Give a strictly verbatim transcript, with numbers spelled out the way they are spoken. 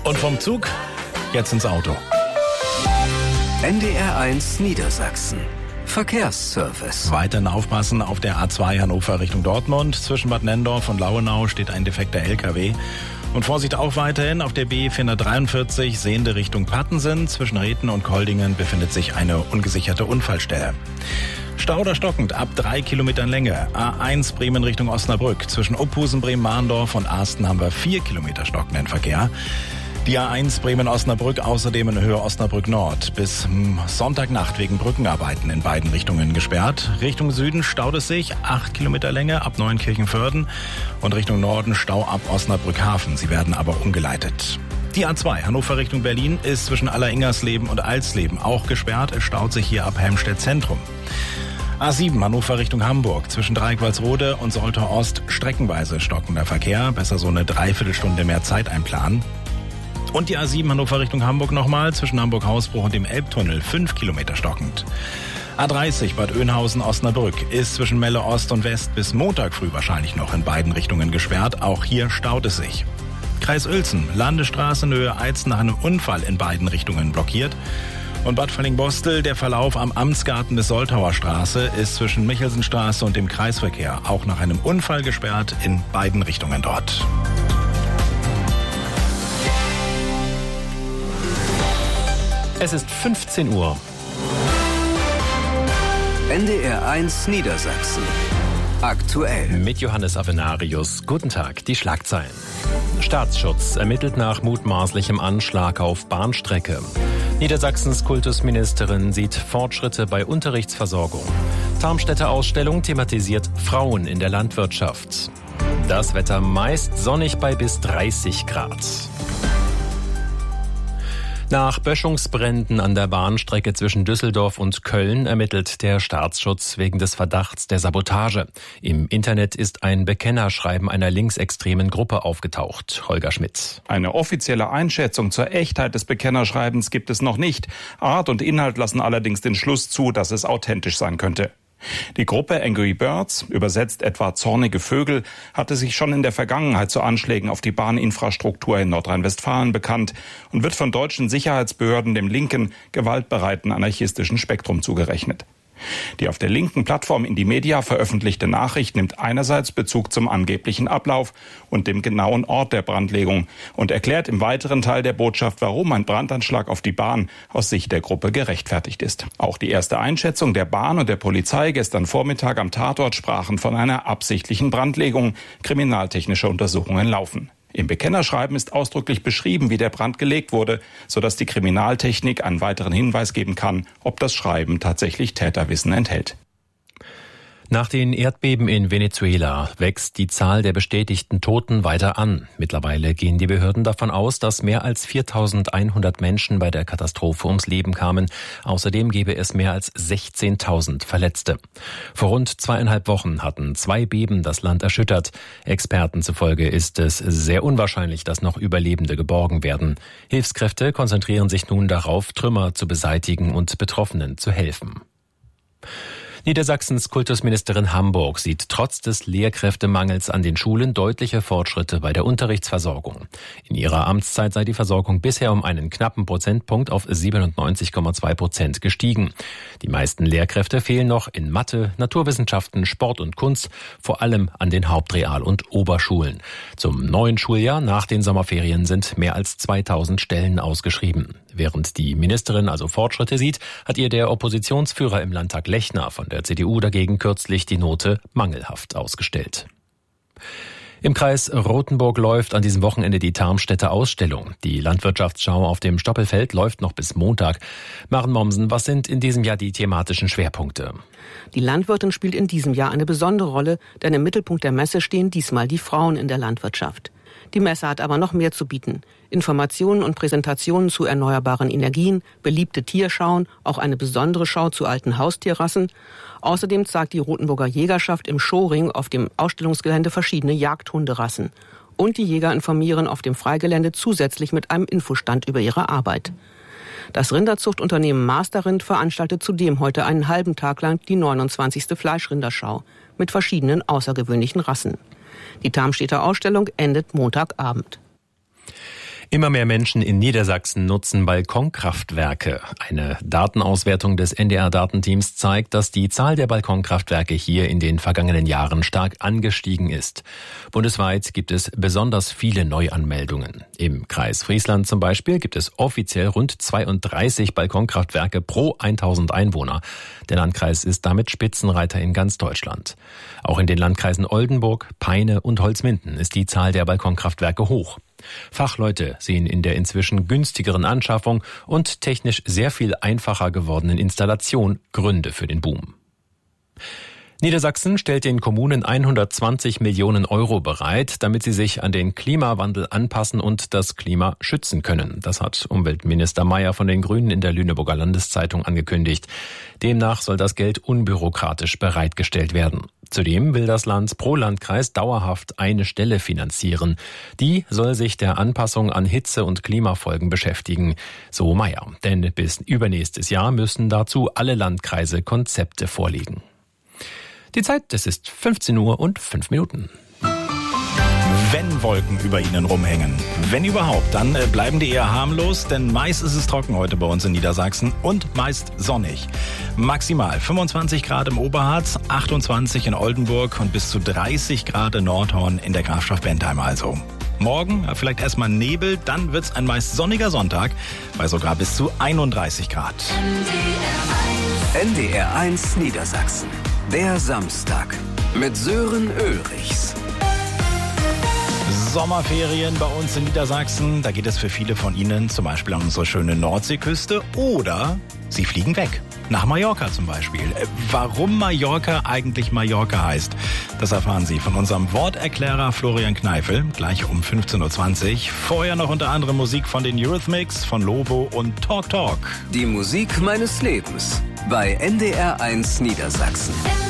Und vom Zug jetzt ins Auto. N D R eins Niedersachsen. Verkehrsservice. Weiterhin aufpassen auf der A zwei Hannover Richtung Dortmund. Zwischen Bad Nenndorf und Lauenau steht ein defekter L K W. Und Vorsicht auch weiterhin auf der B vierhundertdreiundvierzig Sehende Richtung Pattensen. Zwischen Rhethen und Koldingen befindet sich eine ungesicherte Unfallstelle. Stau oder stockend ab drei Kilometern Länge. A eins Bremen Richtung Osnabrück. Zwischen Opphusen, Bremen-Mahndorf und Asten haben wir vier Kilometer stockenden Verkehr. Die A eins Bremen-Osnabrück außerdem in Höhe Osnabrück Nord bis Sonntagnacht wegen Brückenarbeiten in beiden Richtungen gesperrt. Richtung Süden staut es sich, acht Kilometer Länge ab Neunkirchen-Vörden und Richtung Norden Stau ab Osnabrück-Hafen. Sie werden aber umgeleitet. Die A zwei Hannover Richtung Berlin ist zwischen Alleringersleben und Alsleben auch gesperrt. Es staut sich hier ab Helmstedt Zentrum. A sieben Hannover Richtung Hamburg, zwischen Dreikwalsrode und Soltau Ost streckenweise stockender Verkehr. Besser so eine Dreiviertelstunde mehr Zeit einplanen. Und die A sieben Hannover Richtung Hamburg nochmal, zwischen Hamburg-Hausbruch und dem Elbtunnel, fünf Kilometer stockend. A dreißig Bad Oeynhausen-Osnabrück ist zwischen Melle Ost und West bis Montag früh wahrscheinlich noch in beiden Richtungen gesperrt. Auch hier staut es sich. Kreis Uelzen, Landesstraße in Höhe Eizen nach einem Unfall in beiden Richtungen blockiert. Und Bad Falling-Bostel, der Verlauf am Amtsgarten des Soltauer Straße ist zwischen Michelsenstraße und dem Kreisverkehr auch nach einem Unfall gesperrt in beiden Richtungen dort. Es ist fünfzehn Uhr. N D R eins Niedersachsen. Aktuell. Mit Johannes Avenarius. Guten Tag, die Schlagzeilen. Staatsschutz ermittelt nach mutmaßlichem Anschlag auf Bahnstrecke. Niedersachsens Kultusministerin sieht Fortschritte bei Unterrichtsversorgung. Tarmstädter Ausstellung thematisiert Frauen in der Landwirtschaft. Das Wetter meist sonnig bei bis dreißig Grad. Nach Böschungsbränden an der Bahnstrecke zwischen Düsseldorf und Köln ermittelt der Staatsschutz wegen des Verdachts der Sabotage. Im Internet ist ein Bekennerschreiben einer linksextremen Gruppe aufgetaucht. Holger Schmidt. Eine offizielle Einschätzung zur Echtheit des Bekennerschreibens gibt es noch nicht. Art und Inhalt lassen allerdings den Schluss zu, dass es authentisch sein könnte. Die Gruppe Angry Birds, übersetzt etwa zornige Vögel, hatte sich schon in der Vergangenheit zu Anschlägen auf die Bahninfrastruktur in Nordrhein-Westfalen bekannt und wird von deutschen Sicherheitsbehörden dem linken, gewaltbereiten anarchistischen Spektrum zugerechnet. Die auf der linken Plattform Indymedia veröffentlichte Nachricht nimmt einerseits Bezug zum angeblichen Ablauf und dem genauen Ort der Brandlegung und erklärt im weiteren Teil der Botschaft, warum ein Brandanschlag auf die Bahn aus Sicht der Gruppe gerechtfertigt ist. Auch die erste Einschätzung der Bahn und der Polizei gestern Vormittag am Tatort sprachen von einer absichtlichen Brandlegung. Kriminaltechnische Untersuchungen laufen. Im Bekennerschreiben ist ausdrücklich beschrieben, wie der Brand gelegt wurde, sodass die Kriminaltechnik einen weiteren Hinweis geben kann, ob das Schreiben tatsächlich Täterwissen enthält. Nach den Erdbeben in Venezuela wächst die Zahl der bestätigten Toten weiter an. Mittlerweile gehen die Behörden davon aus, dass mehr als viertausendeinhundert Menschen bei der Katastrophe ums Leben kamen. Außerdem gebe es mehr als sechzehntausend Verletzte. Vor rund zweieinhalb Wochen hatten zwei Beben das Land erschüttert. Experten zufolge ist es sehr unwahrscheinlich, dass noch Überlebende geborgen werden. Hilfskräfte konzentrieren sich nun darauf, Trümmer zu beseitigen und Betroffenen zu helfen. Niedersachsens Kultusministerin Hamburg sieht trotz des Lehrkräftemangels an den Schulen deutliche Fortschritte bei der Unterrichtsversorgung. In ihrer Amtszeit sei die Versorgung bisher um einen knappen Prozentpunkt auf siebenundneunzig Komma zwei Prozent gestiegen. Die meisten Lehrkräfte fehlen noch in Mathe, Naturwissenschaften, Sport und Kunst, vor allem an den Hauptreal- und Oberschulen. Zum neuen Schuljahr nach den Sommerferien sind mehr als zweitausend Stellen ausgeschrieben. Während die Ministerin also Fortschritte sieht, hat ihr der Oppositionsführer im Landtag Lechner von der C D U dagegen kürzlich die Note mangelhaft ausgestellt. Im Kreis Rothenburg läuft an diesem Wochenende die Tarmstädter Ausstellung. Die Landwirtschaftsschau auf dem Stoppelfeld läuft noch bis Montag. Maren Mommsen, was sind in diesem Jahr die thematischen Schwerpunkte? Die Landwirtin spielt in diesem Jahr eine besondere Rolle, denn im Mittelpunkt der Messe stehen diesmal die Frauen in der Landwirtschaft. Die Messe hat aber noch mehr zu bieten. Informationen und Präsentationen zu erneuerbaren Energien, beliebte Tierschauen, auch eine besondere Schau zu alten Haustierrassen. Außerdem zeigt die Rothenburger Jägerschaft im Showring auf dem Ausstellungsgelände verschiedene Jagdhunderassen. Und die Jäger informieren auf dem Freigelände zusätzlich mit einem Infostand über ihre Arbeit. Das Rinderzuchtunternehmen Masterrind veranstaltet zudem heute einen halben Tag lang die neunundzwanzigste Fleischrinderschau mit verschiedenen außergewöhnlichen Rassen. Die Tarmstädter Ausstellung endet Montagabend. Immer mehr Menschen in Niedersachsen nutzen Balkonkraftwerke. Eine Datenauswertung des N D R-Datenteams zeigt, dass die Zahl der Balkonkraftwerke hier in den vergangenen Jahren stark angestiegen ist. Bundesweit gibt es besonders viele Neuanmeldungen. Im Kreis Friesland zum Beispiel gibt es offiziell rund zweiunddreißig Balkonkraftwerke pro tausend Einwohner. Der Landkreis ist damit Spitzenreiter in ganz Deutschland. Auch in den Landkreisen Oldenburg, Peine und Holzminden ist die Zahl der Balkonkraftwerke hoch. Fachleute sehen in der inzwischen günstigeren Anschaffung und technisch sehr viel einfacher gewordenen Installation Gründe für den Boom. Niedersachsen stellt den Kommunen hundertzwanzig Millionen Euro bereit, damit sie sich an den Klimawandel anpassen und das Klima schützen können. Das hat Umweltminister Mayer von den Grünen in der Lüneburger Landeszeitung angekündigt. Demnach soll das Geld unbürokratisch bereitgestellt werden. Zudem will das Land pro Landkreis dauerhaft eine Stelle finanzieren. Die soll sich der Anpassung an Hitze- und Klimafolgen beschäftigen, so Mayer. Denn bis übernächstes Jahr müssen dazu alle Landkreise Konzepte vorlegen. Die Zeit, das ist fünfzehn Uhr und fünf Minuten. Wenn Wolken über ihnen rumhängen, wenn überhaupt, dann bleiben die eher harmlos, denn meist ist es trocken heute bei uns in Niedersachsen und meist sonnig. Maximal fünfundzwanzig Grad im Oberharz, achtundzwanzig in Oldenburg und bis zu dreißig Grad in Nordhorn in der Grafschaft Bentheim also. Morgen vielleicht erstmal Nebel, dann wird's ein meist sonniger Sonntag bei sogar bis zu einunddreißig Grad. N D R eins Niedersachsen. Der Samstag mit Sören Ulrichs. Sommerferien bei uns in Niedersachsen. Da geht es für viele von Ihnen zum Beispiel an unsere schöne Nordseeküste oder Sie fliegen weg. Nach Mallorca zum Beispiel. Warum Mallorca eigentlich Mallorca heißt, das erfahren Sie von unserem Worterklärer Florian Kneifel gleich um fünfzehn Uhr zwanzig. Vorher noch unter anderem Musik von den Eurythmics, von Lobo und Talk Talk. Die Musik meines Lebens bei N D R eins Niedersachsen.